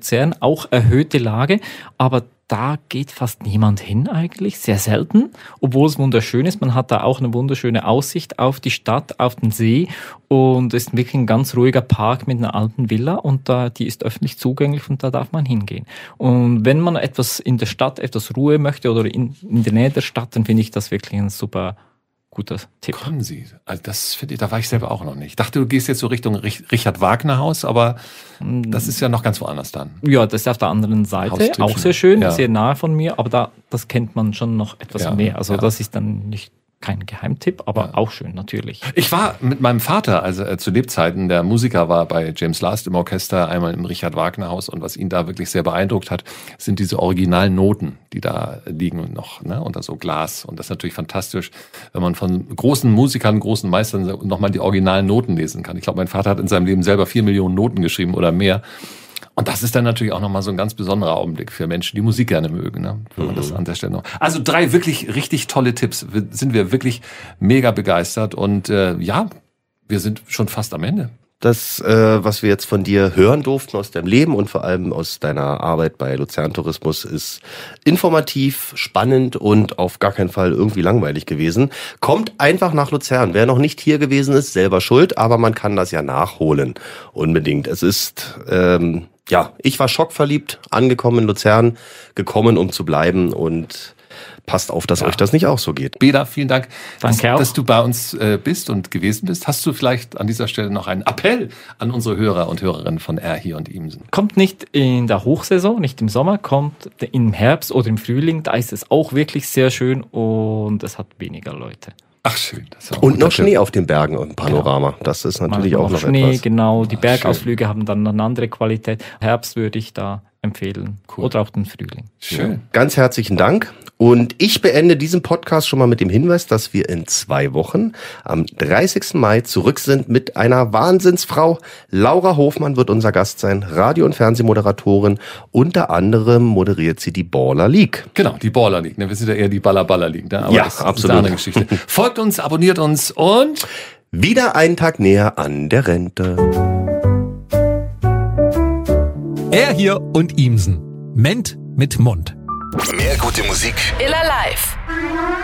Luzern, auch erhöhte Lage, aber da geht fast niemand hin eigentlich, sehr selten, obwohl es wunderschön ist. Man hat da auch eine wunderschöne Aussicht auf die Stadt, auf den See und es ist wirklich ein ganz ruhiger Park mit einer alten Villa und die ist öffentlich zugänglich und da darf man hingehen. Und wenn man etwas in der Stadt, etwas Ruhe möchte oder in der Nähe der Stadt, dann finde ich das wirklich ein super guter Tipp. Kommen Sie. Also das finde ich, da war ich selber auch noch nicht. Ich dachte, du gehst jetzt so Richtung Richard Wagner Haus, aber das ist ja noch ganz woanders dann. Ja, das ist auf der anderen Seite, auch sehr schön, sehr nahe von mir, aber das kennt man schon noch etwas mehr. Also das ist dann nicht kein Geheimtipp, aber auch schön, natürlich. Ich war mit meinem Vater, also zu Lebzeiten, der Musiker war bei James Last im Orchester, einmal im Richard Wagner Haus und was ihn da wirklich sehr beeindruckt hat, sind diese originalen Noten, die da liegen noch, ne, unter so Glas. Und das ist natürlich fantastisch, wenn man von großen Musikern, großen Meistern nochmal die originalen Noten lesen kann. Ich glaube, mein Vater hat in seinem Leben selber 4 Millionen Noten geschrieben oder mehr. Und das ist dann natürlich auch nochmal so ein ganz besonderer Augenblick für Menschen, die Musik gerne mögen, ne? Wenn man das an der Stelle noch. Also 3 wirklich richtig tolle Tipps. Sind wir wirklich mega begeistert. Und wir sind schon fast am Ende. Das, was wir jetzt von dir hören durften aus deinem Leben und vor allem aus deiner Arbeit bei Luzern Tourismus, ist informativ, spannend und auf gar keinen Fall irgendwie langweilig gewesen. Kommt einfach nach Luzern. Wer noch nicht hier gewesen ist, selber schuld, aber man kann das ja nachholen. Unbedingt. Es ist, ich war schockverliebt, angekommen in Luzern, gekommen, um zu bleiben und passt auf, dass euch das nicht auch so geht. Beda, vielen Dank, dass du bei uns bist und gewesen bist. Hast du vielleicht an dieser Stelle noch einen Appell an unsere Hörer und Hörerinnen von R-Hier und Imsen? Kommt nicht in der Hochsaison, nicht im Sommer, kommt im Herbst oder im Frühling. Da ist es auch wirklich sehr schön und es hat weniger Leute. Ach schön. Das ist und noch Schnee auf den Bergen und Panorama. Genau. Das ist natürlich auch noch Schnee, etwas. Genau. Die Bergausflüge haben dann eine andere Qualität. Herbst würde ich da empfehlen. Cool. Oder auch den Frühling. Schön. Ja. Ganz herzlichen Dank. Und ich beende diesen Podcast schon mal mit dem Hinweis, dass wir in 2 Wochen am 30. Mai zurück sind mit einer Wahnsinnsfrau. Laura Hofmann wird unser Gast sein, Radio- und Fernsehmoderatorin. Unter anderem moderiert sie die Baller League. Genau, die Baller League. Wir sind ja eher die Baller League. Ne? Aber ja, das absolut. ist eine andere Geschichte. Folgt uns, abonniert uns und wieder einen Tag näher an der Rente. R-Hier und Imsen. Ment mit Mund. Mehr gute Musik Iller Live.